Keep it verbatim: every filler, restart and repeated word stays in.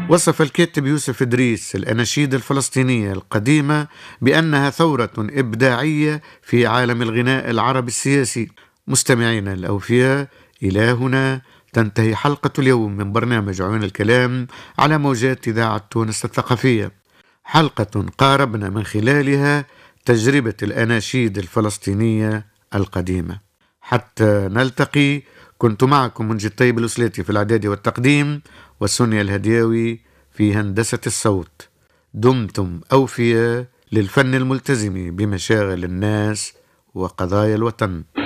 وصف الكاتب يوسف إدريس الأناشيد الفلسطينية القديمة بأنها ثورة إبداعية في عالم الغناء العربي السياسي. مستمعينا الأوفياء، إلى هنا تنتهي حلقة اليوم من برنامج عيون الكلام على موجات إذاعة تونس الثقافية، حلقة قاربنا من خلالها تجربة الأناشيد الفلسطينية القديمة. حتى نلتقي، كنت معكم منجي الطيب الأسلاتي في الإعداد والتقديم، وسونيا الهدياوي في هندسة الصوت. دمتم أوفياء للفن الملتزم بمشاغل الناس وقضايا الوطن.